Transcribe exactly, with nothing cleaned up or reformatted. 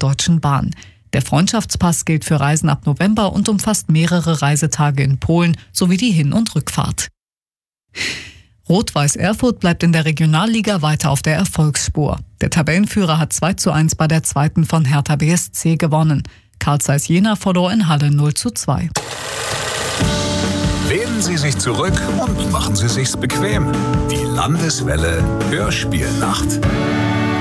Deutschen Bahn. Der Freundschaftspass gilt für Reisen ab November und umfasst mehrere Reisetage in Polen sowie die Hin- und Rückfahrt. Rot-Weiß Erfurt bleibt in der Regionalliga weiter auf der Erfolgsspur. Der Tabellenführer hat zwei zu eins bei der zweiten von Hertha B S C gewonnen. Carl Zeiss Jena verlor in Halle null zu zwei. Lehnen Sie sich zurück und machen Sie sich's bequem. Die Landeswelle Hörspielnacht.